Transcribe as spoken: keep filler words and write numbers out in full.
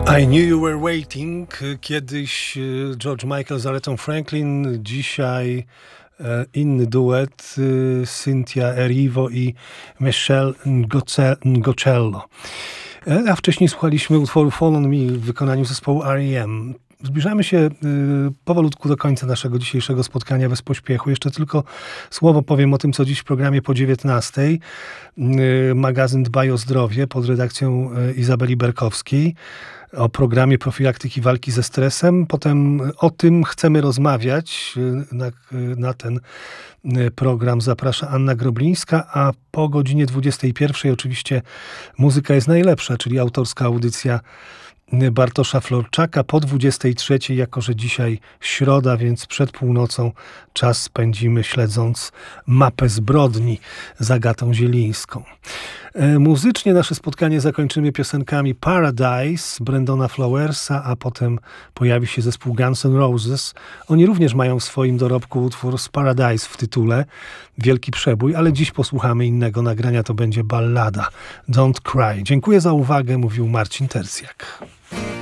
I Knew You Were Waiting. Kiedyś George Michael z Aretą Franklin, dzisiaj inny duet, Cynthia Erivo i Michelle Ngocello. A wcześniej słuchaliśmy utworu Fall On Me w wykonaniu zespołu R E M. Zbliżamy się y, powolutku do końca naszego dzisiejszego spotkania bez pośpiechu. Jeszcze tylko słowo powiem o tym, co dziś w programie po dziewiętnastej. Y, magazyn Dbaj o zdrowie pod redakcją y, Izabeli Berkowskiej. O programie profilaktyki walki ze stresem. Potem o tym chcemy rozmawiać. Na, na ten program zaprasza Anna Groblińska, a po godzinie dwudziestej pierwszej oczywiście Muzyka jest najlepsza, czyli autorska audycja Bartosza Florczaka. Po dwudziestej trzeciej, jako że dzisiaj środa, więc przed północą czas spędzimy śledząc mapę zbrodni z Agatą Zielińską. Muzycznie nasze spotkanie zakończymy piosenkami Paradise Brendona Flowersa, a potem pojawi się zespół Guns N' Roses. Oni również mają w swoim dorobku utwór z Paradise w tytule. Wielki przebój, ale dziś posłuchamy innego nagrania, to będzie ballada Don't Cry. Dziękuję za uwagę, mówił Marcin Tercjak.